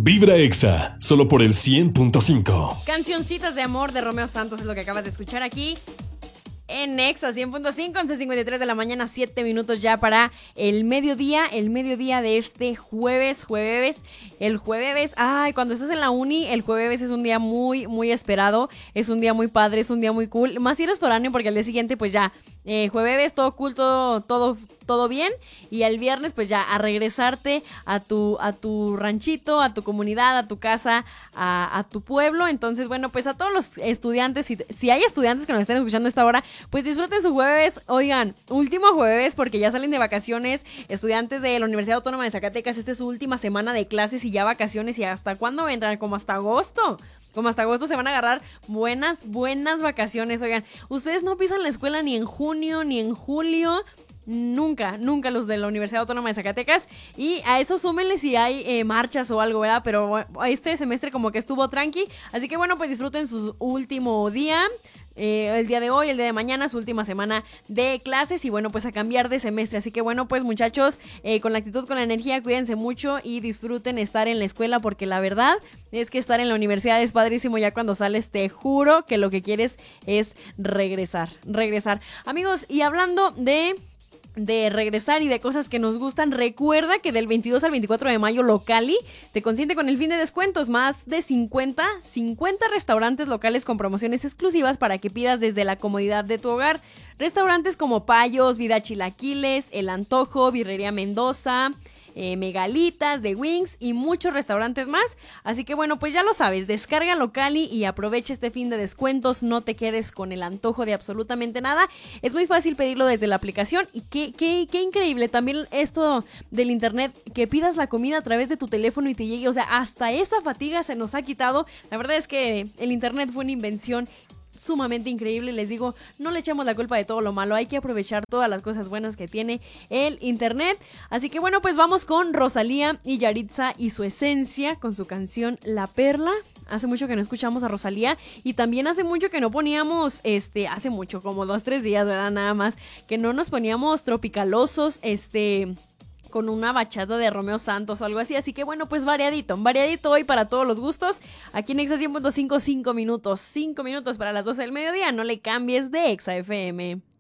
Vibra Exa, solo por el 100.5. Cancioncitas de amor de Romeo Santos es lo que acabas de escuchar aquí en Exa 100.5, 11:53 de la mañana, 7 minutos ya para el mediodía de este jueves. El jueves, cuando estás en la uni, el jueves es un día muy, muy esperado, es un día muy padre, es un día muy cool, más si eres foráneo porque al día siguiente pues ya, jueves, todo cool, todo bien, y el viernes pues ya a regresarte a tu ranchito, a tu comunidad, a tu casa, a tu pueblo. Entonces bueno, pues a todos los estudiantes, si hay estudiantes que nos estén escuchando a esta hora, pues disfruten su jueves. Oigan, último jueves porque ya salen de vacaciones estudiantes de la Universidad Autónoma de Zacatecas. Esta es su última semana de clases y ya vacaciones. ¿Y hasta cuándo vendrán? Como hasta agosto. Como hasta agosto se van a agarrar buenas vacaciones. Oigan, ustedes no pisan la escuela ni en junio ni en julio. Nunca los de la Universidad Autónoma de Zacatecas. Y a eso súmenle si hay marchas o algo, ¿verdad? Pero este semestre como que estuvo tranqui. Así que bueno, pues disfruten su último día. El día de hoy, el día de mañana, su última semana de clases y bueno, pues a cambiar de semestre. Así que bueno, pues muchachos, con la actitud, con la energía, cuídense mucho y disfruten estar en la escuela porque la verdad es que estar en la universidad es padrísimo. Ya cuando sales te juro que lo que quieres es regresar. Amigos, y hablando de regresar y de cosas que nos gustan, recuerda que del 22 al 24 de mayo Locali te consiente con el fin de descuentos. Más de 50 restaurantes locales con promociones exclusivas para que pidas desde la comodidad de tu hogar. Restaurantes como Payos, Vida Chilaquiles, El Antojo, Birrería Mendoza, Megalitas, The Wings y muchos restaurantes más. Así que bueno, pues ya lo sabes, descarga Locali y aprovecha este fin de descuentos. No te quedes con el antojo de absolutamente nada. Es muy fácil pedirlo desde la aplicación y qué increíble también esto del internet, que pidas la comida a través de tu teléfono y te llegue. O sea, hasta esa fatiga se nos ha quitado. La verdad es que el internet fue una invención sumamente increíble. Les digo, no le echamos la culpa de todo lo malo, hay que aprovechar todas las cosas buenas que tiene el internet. Así que bueno, pues vamos con Rosalía y Yaritza y su esencia con su canción La Perla. Hace mucho que no escuchamos a Rosalía y también hace mucho que no poníamos, hace mucho, como 2-3 días, ¿verdad? Nada más, que no nos poníamos tropicalosos, con una bachata de Romeo Santos o algo así. Así que bueno, pues variadito hoy para todos los gustos. Aquí en Exa 100.5, 5 minutos para las 12 del mediodía. No le cambies de Exa FM.